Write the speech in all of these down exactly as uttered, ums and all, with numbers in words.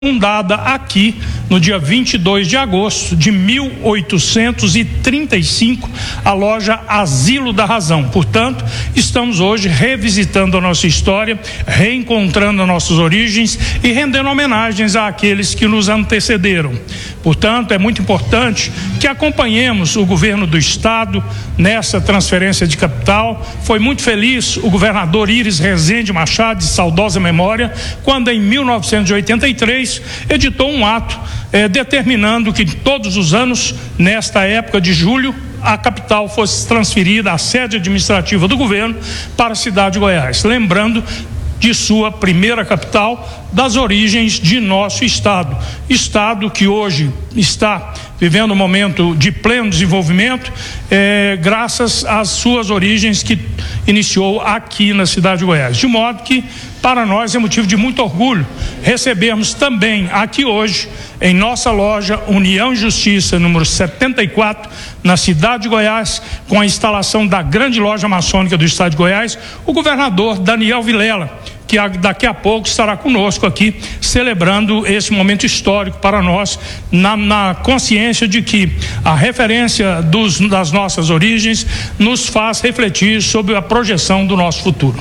fundada aqui no dia vinte e dois de agosto de mil oitocentos e trinta e cinco, a loja Asilo da Razão. Portanto, estamos hoje revisitando a nossa história, reencontrando as nossas origens e rendendo homenagens àqueles que nos antecederam. Portanto, é muito importante que acompanhemos o governo do estado nessa transferência de capital. Foi muito feliz o governador Íris Rezende Machado, de saudosa memória, quando em mil novecentos e oitenta e três editou um ato eh, determinando que todos os anos, nesta época de julho, a capital fosse transferida, a sede administrativa do governo, para a cidade de Goiás. Lembrando de sua primeira capital, das origens de nosso estado. Estado que hoje está vivendo um momento de pleno desenvolvimento, eh, graças às suas origens que iniciou aqui na cidade de Goiás. De modo que, para nós, é motivo de muito orgulho recebermos também aqui hoje, em nossa loja União e Justiça, número setenta e quatro, na cidade de Goiás, com a instalação da grande loja maçônica do estado de Goiás, o governador Daniel Vilela, que daqui a pouco estará conosco aqui, celebrando esse momento histórico para nós, na, na consciência de que a referência dos, das nossas origens nos faz refletir sobre a projeção do nosso futuro.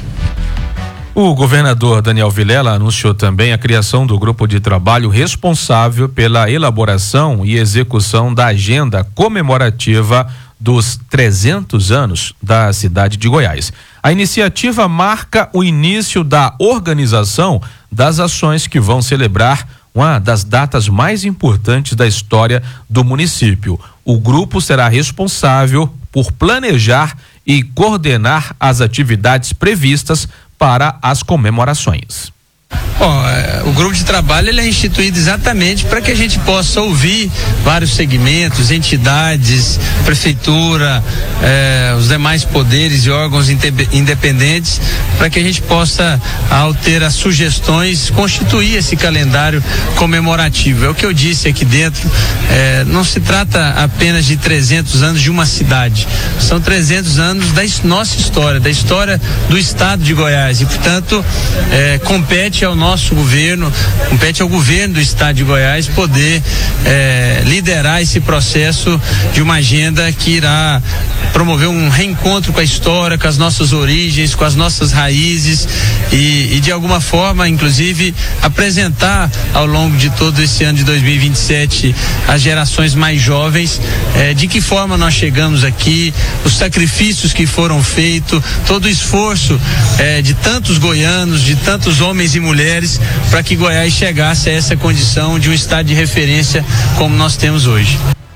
O governador Daniel Vilela anunciou também a criação do grupo de trabalho responsável pela elaboração e execução da agenda comemorativa dos trezentos anos da cidade de Goiás. A iniciativa marca o início da organização das ações que vão celebrar uma das datas mais importantes da história do município. O grupo será responsável por planejar e coordenar as atividades previstas para as comemorações. Bom, o grupo de trabalho ele é instituído exatamente para que a gente possa ouvir vários segmentos, entidades, prefeitura, eh, os demais poderes e órgãos independentes, para que a gente possa, ao ter as sugestões, constituir esse calendário comemorativo. É o que eu disse aqui dentro, eh, não se trata apenas de trezentos anos de uma cidade, são trezentos anos da nossa história, da história do estado de Goiás, e portanto eh, compete ao nosso governo, compete ao governo do estado de Goiás poder eh, liderar esse processo de uma agenda que irá promover um reencontro com a história, com as nossas origens, com as nossas raízes e, e de alguma forma, inclusive, apresentar ao longo de todo esse ano de dois mil e vinte e sete às gerações mais jovens eh, de que forma nós chegamos aqui, os sacrifícios que foram feitos, todo o esforço eh, de tantos goianos, de tantos homens e mulheres para que Goiás chegasse a essa condição de um estado de referência como nós temos hoje.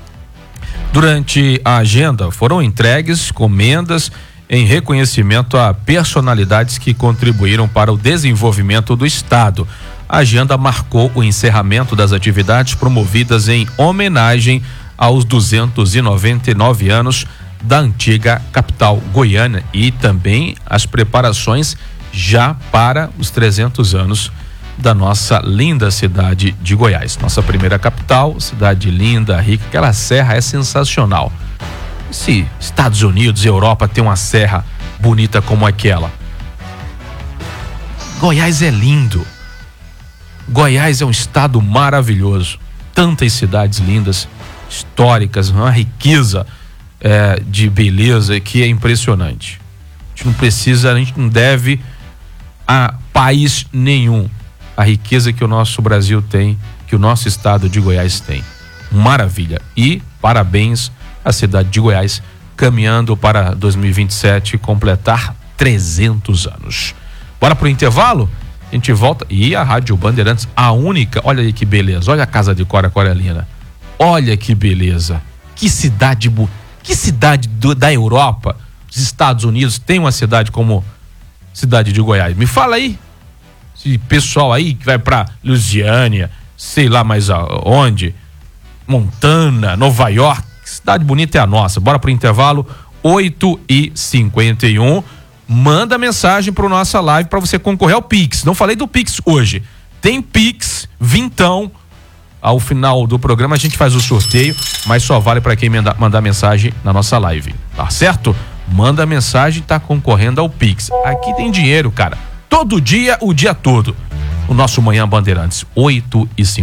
Durante a agenda foram entregues comendas em reconhecimento a personalidades que contribuíram para o desenvolvimento do estado. A agenda marcou o encerramento das atividades promovidas em homenagem aos duzentos e noventa e nove anos da antiga capital goiana e também as preparações já para os trezentos anos da nossa linda cidade de Goiás. Nossa primeira capital, cidade linda, rica, aquela serra é sensacional. Se Estados Unidos e Europa tem uma serra bonita como aquela, Goiás é lindo. Goiás é um estado maravilhoso. Tantas cidades lindas, históricas, uma riqueza é, de beleza que é impressionante. A gente não precisa, a gente não deve a país nenhum a riqueza que o nosso Brasil tem, que o nosso estado de Goiás tem. Maravilha. E parabéns à cidade de Goiás, caminhando para dois mil e vinte e sete completar trezentos anos. Bora pro intervalo? A gente volta. E a Rádio Bandeirantes, a única, olha aí que beleza, olha a casa de Cora Coralina. Olha que beleza. Que cidade, que cidade do, da Europa, dos Estados Unidos, tem uma cidade como cidade de Goiás. Me fala aí. Esse pessoal aí que vai pra Lusiânia, sei lá mais aonde, Montana, Nova York, que cidade bonita é a nossa. Bora pro intervalo, oito e cinquenta e um. Manda mensagem pro nossa live para você concorrer ao Pix. Não falei do Pix hoje. Tem Pix, vintão. Ao final do programa a gente faz o sorteio, mas só vale para quem mandar, mandar mensagem na nossa live. Tá certo? Manda mensagem, tá concorrendo ao Pix. Aqui tem dinheiro, cara. Todo dia, o dia todo. o nosso Manhã Bandeirantes, oito e cinquenta.